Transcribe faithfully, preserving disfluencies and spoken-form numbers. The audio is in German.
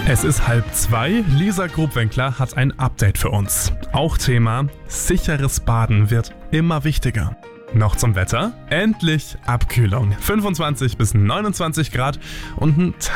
Es ist halb zwei. Lisa Grobwenkler hat ein Update für uns. Auch Thema: sicheres Baden wird immer wichtiger. Noch zum Wetter? Endlich Abkühlung. fünfundzwanzig bis neunundzwanzig Grad und ein